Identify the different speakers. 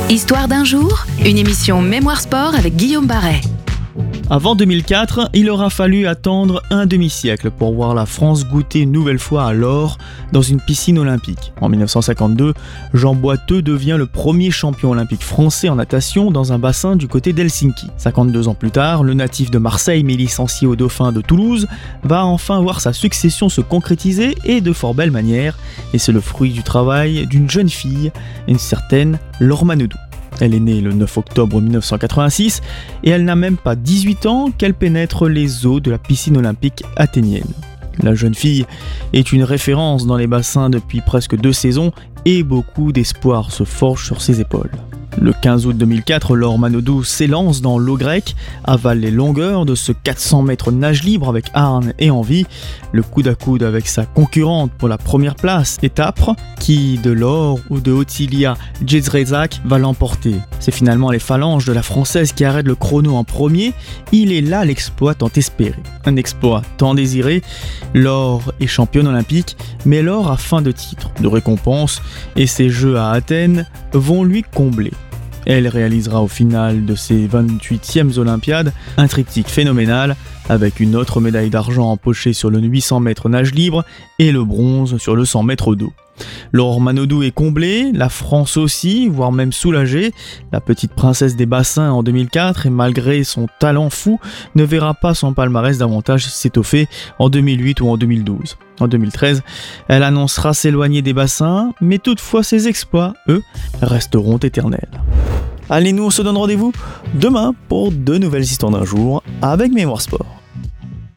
Speaker 1: Histoire d'un jour, une émission Mémoire Sport avec Guillaume Barret.
Speaker 2: Avant 2004, il aura fallu attendre un demi-siècle pour voir la France goûter une nouvelle fois à l'or dans une piscine olympique. En 1952, Jean Boiteux devient le premier champion olympique français en natation dans un bassin du côté d'Helsinki. 52 ans plus tard, le natif de Marseille mais licencié au Dauphin de Toulouse va enfin voir sa succession se concrétiser et de fort belle manière. Et c'est le fruit du travail d'une jeune fille, une certaine Laure Manodou. Elle est née le 9 octobre 1986 et elle n'a même pas 18 ans qu'elle pénètre les eaux de la piscine olympique athénienne. La jeune fille est une référence dans les bassins depuis presque 2 saisons et beaucoup d'espoir se forge sur ses épaules. Le 15 août 2004, Laure Manodou s'élance dans l'eau grecque, avale les longueurs de ce 400 mètres nage libre avec harne et envie. Le coude à coude avec sa concurrente pour la première place est âpre, qui de Laure ou de Ottilia Jezrezak va l'emporter. C'est finalement les phalanges de la Française qui arrêtent le chrono en premier. Il est là l'exploit tant espéré. Un exploit tant désiré. Laure est championne olympique, mais Laure a faim de titres, de récompenses, et ses Jeux à Athènes vont lui combler. Elle réalisera au final de ses 28e Olympiades un triptyque phénoménal avec une autre médaille d'argent empochée sur le 800 mètres nage libre et le bronze sur le 100 mètres d'eau. Laure Manodou est comblée, la France aussi, voire même soulagée. La petite princesse des bassins en 2004 et malgré son talent fou ne verra pas son palmarès davantage s'étoffer en 2008 ou en 2012. En 2013, elle annoncera s'éloigner des bassins, mais toutefois ses exploits, eux, resteront éternels. Allez, nous on se donne rendez-vous demain pour 2 nouvelles histoires d'un jour avec Mémoire Sport.